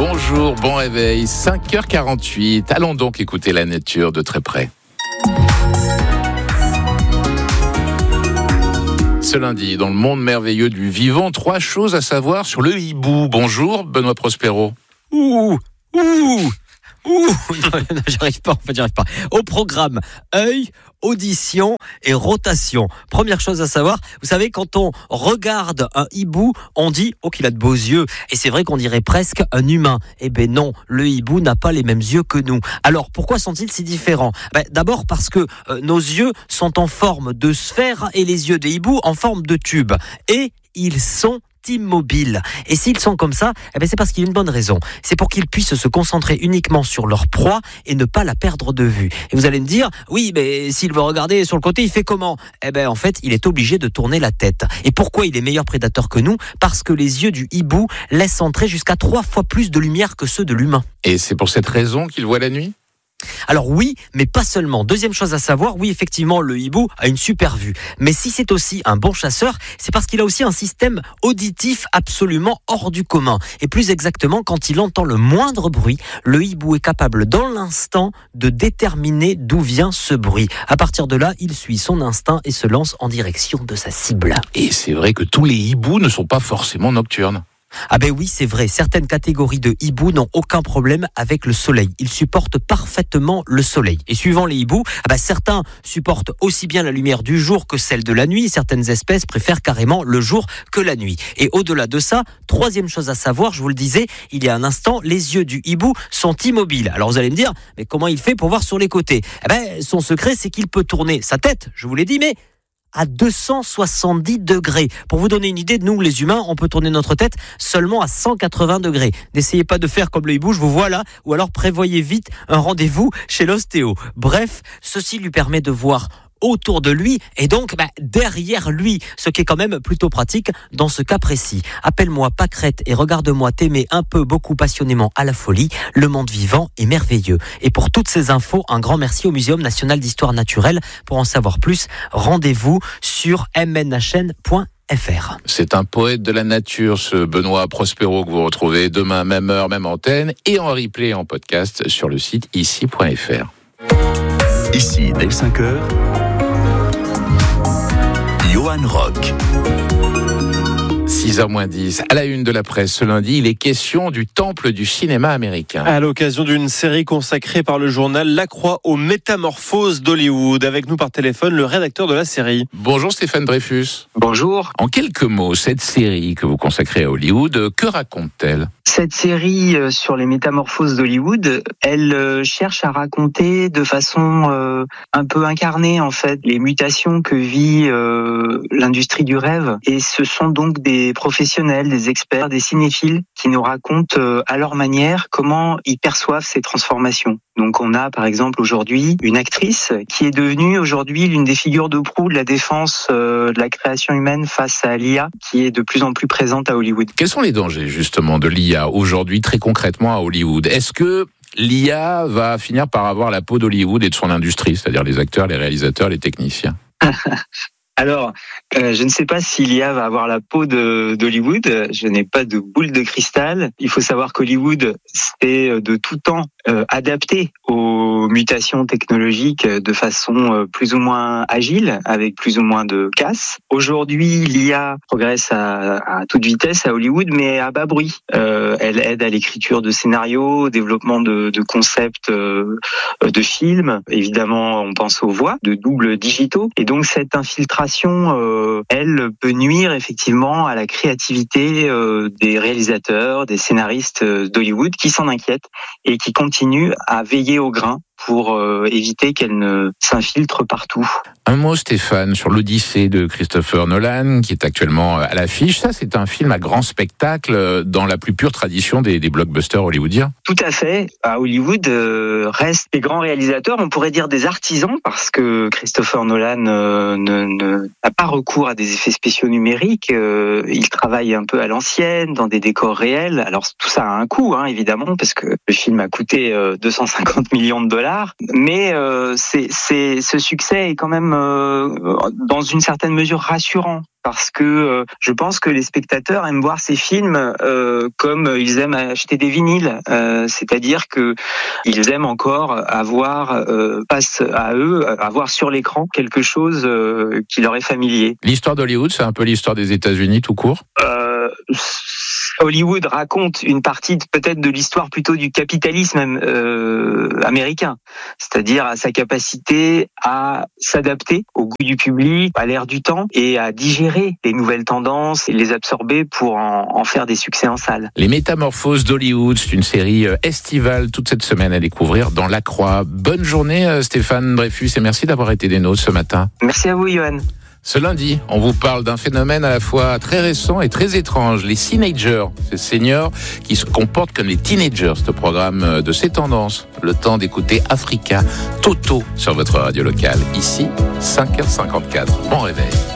Bonjour, bon réveil, 5h48. Allons donc écouter la nature de très près. Ce lundi, dans le monde merveilleux du vivant, 3 choses à savoir sur le hibou. Bonjour, Benoît Prospero. Non, j'arrive pas. Au programme, œil, audition et rotation. Première chose à savoir, vous savez, quand on regarde un hibou, on dit « Oh, qu'il a de beaux yeux ». Et c'est vrai qu'on dirait presque un humain. Eh ben non, le hibou n'a pas les mêmes yeux que nous. Alors, pourquoi sont-ils si différents ? D'abord parce que nos yeux sont en forme de sphère et les yeux des hiboux en forme de tube. Et ils sont immobiles. Et s'ils sont comme ça, c'est parce qu'il y a une bonne raison. C'est pour qu'ils puissent se concentrer uniquement sur leur proie et ne pas la perdre de vue. Et vous allez me dire, oui, mais s'il veut regarder sur le côté, il fait comment ? En fait, il est obligé de tourner la tête. Et pourquoi il est meilleur prédateur que nous ? Parce que les yeux du hibou laissent entrer jusqu'à 3 fois plus de lumière que ceux de l'humain. Et c'est pour cette raison qu'il voit la nuit ? Alors oui, mais pas seulement. Deuxième chose à savoir, oui, effectivement, le hibou a une super vue. Mais si c'est aussi un bon chasseur, c'est parce qu'il a aussi un système auditif absolument hors du commun. Et plus exactement, quand il entend le moindre bruit, le hibou est capable dans l'instant de déterminer d'où vient ce bruit. À partir de là, il suit son instinct et se lance en direction de sa cible. Et c'est vrai que tous les hiboux ne sont pas forcément nocturnes. Ah oui, c'est vrai. Certaines catégories de hiboux n'ont aucun problème avec le soleil. Ils supportent parfaitement le soleil. Et suivant les hiboux, certains supportent aussi bien la lumière du jour que celle de la nuit. Certaines espèces préfèrent carrément le jour que la nuit. Et au-delà de ça, troisième chose à savoir, je vous le disais, il y a un instant, les yeux du hibou sont immobiles. Alors vous allez me dire, mais comment il fait pour voir sur les côtés ? Son secret, c'est qu'il peut tourner sa tête, je vous l'ai dit, mais à 270 degrés. Pour vous donner une idée, nous, les humains, on peut tourner notre tête seulement à 180 degrés. N'essayez pas de faire comme le hibou, je vous vois là, ou alors prévoyez vite un rendez-vous chez l'ostéo. Bref, ceci lui permet de voir autour de lui et donc derrière lui, ce qui est quand même plutôt pratique dans ce cas précis. Appelle-moi Pâquerette et regarde-moi t'aimer un peu, beaucoup, passionnément à la folie. Le monde vivant est merveilleux. Et pour toutes ces infos, un grand merci au Muséum national d'histoire naturelle. Pour en savoir plus, rendez-vous sur mnhn.fr. C'est un poète de la nature, ce Benoît Prospero, que vous retrouvez demain, même heure, même antenne, et en replay en podcast sur le site ici.fr. Ici, dès 5h, Johan Rock. 6h-10, à la une de la presse ce lundi, il est question du temple du cinéma américain. À l'occasion d'une série consacrée par le journal La Croix aux métamorphoses d'Hollywood. Avec nous par téléphone, le rédacteur de la série. Bonjour Stéphane Dreyfus. Bonjour. En quelques mots, cette série que vous consacrez à Hollywood, que raconte-t-elle ? Cette série sur les métamorphoses d'Hollywood, elle cherche à raconter de façon un peu incarnée en fait les mutations que vit l'industrie du rêve. Et ce sont donc des professionnels, des experts, des cinéphiles qui nous racontent à leur manière comment ils perçoivent ces transformations. Donc on a par exemple aujourd'hui une actrice qui est devenue aujourd'hui l'une des figures de proue de la défense de la création humaine face à l'IA qui est de plus en plus présente à Hollywood. Quels sont les dangers justement de l'IA aujourd'hui très concrètement à Hollywood ? Est-ce que l'IA va finir par avoir la peau d'Hollywood et de son industrie, c'est-à-dire les acteurs, les réalisateurs, les techniciens ? Alors, je ne sais pas si l'IA va avoir la peau d'Hollywood. Je n'ai pas de boule de cristal. Il faut savoir qu'Hollywood s'est de tout temps adapté aux mutations technologiques de façon plus ou moins agile, avec plus ou moins de casse. Aujourd'hui, l'IA progresse à toute vitesse à Hollywood, mais à bas bruit. Elle aide à l'écriture de scénarios, au développement de concepts de films. Évidemment, on pense aux voix, de doubles digitaux. Et donc, cette infiltration, elle peut nuire effectivement à la créativité des réalisateurs, des scénaristes d'Hollywood qui s'en inquiètent et qui continuent à veiller au grain pour éviter qu'elle ne s'infiltre partout. Un mot, Stéphane, sur l'Odyssée de Christopher Nolan, qui est actuellement à l'affiche. Ça, c'est un film à grand spectacle dans la plus pure tradition des blockbusters hollywoodiens. Tout à fait. À Hollywood, restent des grands réalisateurs, on pourrait dire des artisans, parce que Christopher Nolan n'a pas recours à des effets spéciaux numériques. Il travaille un peu à l'ancienne, dans des décors réels. Alors, tout ça a un coût, évidemment, parce que le film a coûté 250 millions de dollars. $. Mais ce succès est quand même dans une certaine mesure rassurant. Parce que je pense que les spectateurs aiment voir ces films comme ils aiment acheter des vinyles, c'est-à-dire que ils aiment encore avoir face à eux, avoir sur l'écran quelque chose qui leur est familier. L'histoire d'Hollywood, c'est un peu l'histoire des États-Unis tout court. Hollywood raconte une partie peut-être de l'histoire plutôt du capitalisme américain, c'est-à-dire à sa capacité à s'adapter au goût du public, à l'ère du temps et à digérer les nouvelles tendances et les absorber pour en faire des succès en salle. Les Métamorphoses d'Hollywood, c'est une série estivale toute cette semaine à découvrir dans La Croix. Bonne journée Stéphane Dreyfus et merci d'avoir été des nôtres ce matin. Merci à vous Johan. Ce lundi, on vous parle d'un phénomène à la fois très récent et très étrange, les Seenagers, ces seniors qui se comportent comme les teenagers, ce programme de ces tendances. Le temps d'écouter Africa Toto sur votre radio locale. Ici, 5h54. Bon réveil.